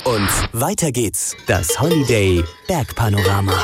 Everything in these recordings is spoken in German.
Und weiter geht's. Das Holiday Bergpanorama.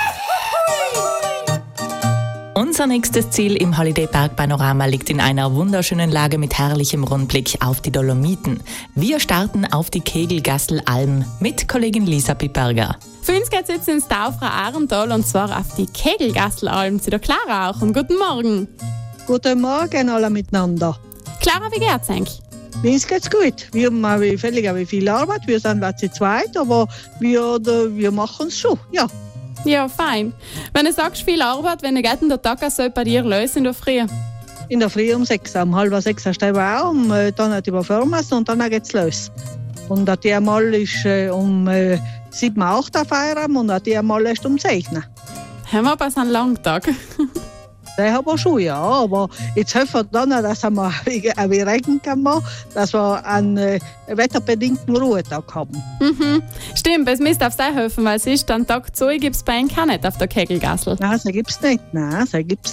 Unser nächstes Ziel im Holiday Bergpanorama liegt in einer wunderschönen Lage mit herrlichem Rundblick auf die Dolomiten. Wir starten auf die Kegelgasselalm mit Kollegin Lisa Piperger. Für uns geht es jetzt ins Taufra Arental und zwar auf die Kegelgasselalm zu der Clara auch. Und guten Morgen. Guten Morgen alle miteinander. Clara, wie geht's eigentlich? Uns geht's gut. Wir haben völlig viel Arbeit. Wir sind zu zweit, aber wir machen es schon, ja. Ja, fein. Wenn du sagst, viel Arbeit, wenn geht denn der Tag so bei dir los in der Früh? In der Früh um 6, um 5:30 stehen wir auf, dann hat die Firmas und dann geht's los. Und das Mal ist um 7, 8 Uhr Feierabend und das Mal ist um 10 Uhr. Haben wir aber so einen langen Tag. Das haben wir schon, ja. Aber jetzt hoffen wir dann, dass wir wie Regen haben, dass wir einen wetterbedingten Ruhetag haben. Mhm. Stimmt, es müsst auf dich helfen, weil es ist dann Tag 2 gibt es bei Ihnen auch nicht auf der Kegelgassel. Nein, das gibt es nicht. Nein.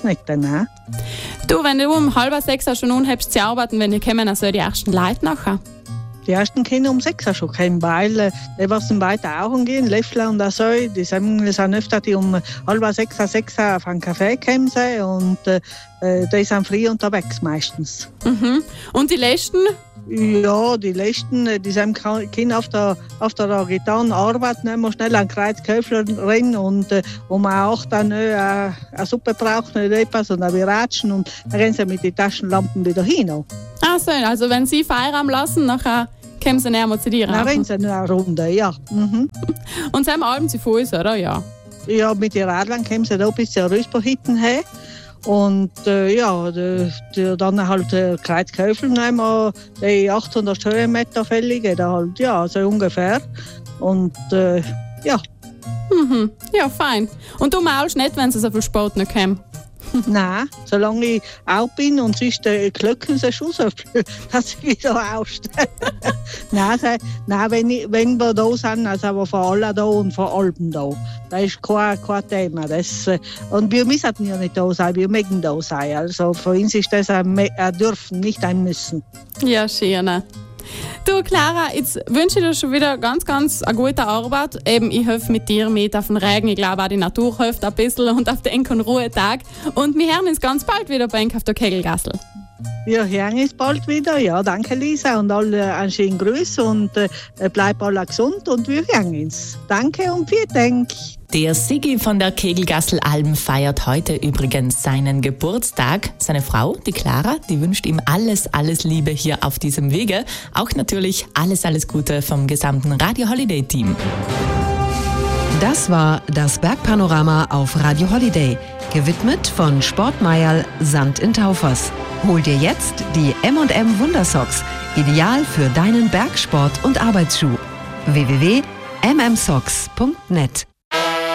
Du, wenn du um 5:30 schon unhebst zu arbeiten, wenn die kommen, dann soll die ersten Leute nachher. Die ersten Kinder um 6 Uhr schon kommen, weil die müssen weiter auch gehen, Löffler und so. Die sind öfter, die um 5:30, 6 Uhr auf einen Kaffee kommen und die sind früh unterwegs meistens. Mhm. Und die letzten? Ja, die letzten, die sind Kinder auf der Gitarre arbeiten, immer schnell an Kreuzköfler rennen und wo man auch dann eine Suppe braucht oder etwas und dann ratschen und dann rennen sie mit den Taschenlampen wieder hin. Ach so, also wenn Sie Feierabend lassen, nachher kommen Sie näher zu dir. Dann rennen sie nur eine Runde, ja. Mhm. Und Sie haben Alben zu Fuß, oder? Ja. Ja, mit den Radlern kommen sie da bis zur Rüsperhütten her. Und dann halt Kreuzköfel nehmen, die 800 Höhenmeter fällige, da halt, ja, so ungefähr. Und ja. Mhm. Ja, fein. Und du maulst nicht, wenn sie so viel Sport nicht kommen? Nein, solange ich auch bin und sonst klöcken sie schon so viel, dass ich wieder ausstehe. Nein, wenn wir da sind, also aber vor allem da und vor allem da. Das ist kein Thema. Und wir müssen ja nicht da sein, wir mögen da sein. Also für uns ist das ein Dürfen, nicht ein Müssen. Ja, schön. Du, Clara, jetzt wünsche ich dir schon wieder ganz, ganz eine gute Arbeit. Eben, ich helfe mit dir mit auf den Regen. Ich glaube, auch die Natur hilft ein bisschen und auf den Enk- und Ruhetag. Und wir hören uns ganz bald wieder bei Enk auf der Kegelgassel. Wir hören uns bald wieder. Ja, danke Lisa und alle einen schönen Gruß und bleib alle gesund und wir hören uns. Danke und vielen Dank. Der Sigi von der Kegelgasselalm feiert heute übrigens seinen Geburtstag. Seine Frau, die Clara, die wünscht ihm alles Liebe hier auf diesem Wege. Auch natürlich alles Gute vom gesamten Radio Holiday Team. Das war das Bergpanorama auf Radio Holiday. Gewidmet von Sportmeierl Sand in Taufers. Hol dir jetzt die M&M Wundersocks. Ideal für deinen Bergsport- und Arbeitsschuh. www.mmsocks.net